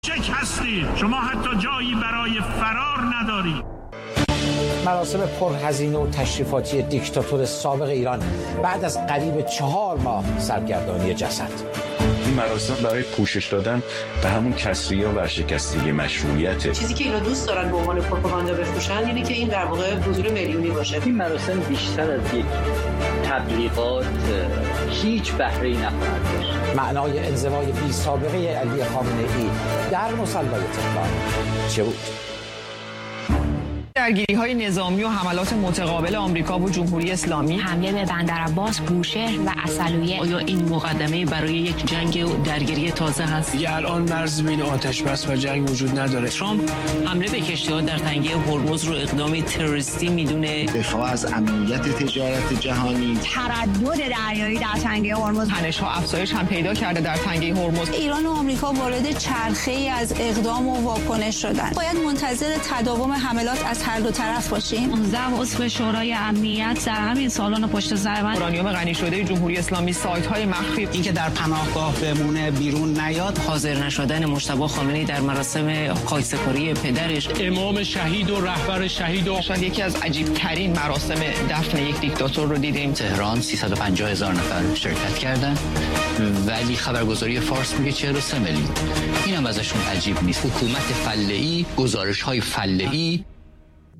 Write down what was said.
شکستید، شما حتی جایی برای فرار ندارید. مراسم پرهزینه و تشریفاتی دیکتاتور سابق ایران بعد از قریب 4 ماه سرگردانی جسد. این مراسم برای پوشش دادن به همون کسری و ورشکستگی مشروعیته. چیزی که اینا دوست دارن به عنوان پروپاگاندا بفروشن اینه که این در واقع حضور میلیونی باشه. این مراسم بیشتر از یک تبلیغات هیچ بهره‌ای نخواهد داشت. معنای انزوای بی سابقه علی خامنه‌ای در مصلی تهران چه بود؟ درگیری‌های نظامی و حملات متقابل آمریکا و جمهوری اسلامی، حمله به بندرعباس، بوشهر و عسلویه. آیا این مقدمه برای یک جنگ و درگیری تازه هست؟ دیگه الان مرز بین آتش بس و جنگ وجود نداره. ترامپ حمله به کشتی‌ها در تنگه هرمز رو اقدامی تروریستی میدونه. دفاع از امنیت تجارت جهانی، تردد دریایی در تنگه هرمز، تنش‌ها افزایش هم پیدا کرده در تنگه هرمز. ایران و آمریکا وارد چرخه‌ای از اقدام و واکنش شدند. باید منتظر تداوم حملات از هر دو طرف باشیم. 19 عضو شورای امنیت در همین سالن پشت سر من. اورانیوم غنی شده جمهوری اسلامی، سایت‌های مخفی، اینکه در پناهگاه بمونه بیرون نیاد، حاضر نشدن مجتبی خامنه‌ای در مراسم خاکسپاری پدرش، امام شهید و رهبر شهید و شاید یکی از عجیب‌ترین مراسم دفن یک دیکتاتور رو دیدیم. تهران 350,000 نفر شرکت کردن ولی خبرگزاری فارس میگه 43 میلیون. اینم ازشون عجیب نیست. حکومت فله‌ای، گزارش‌های فله‌ای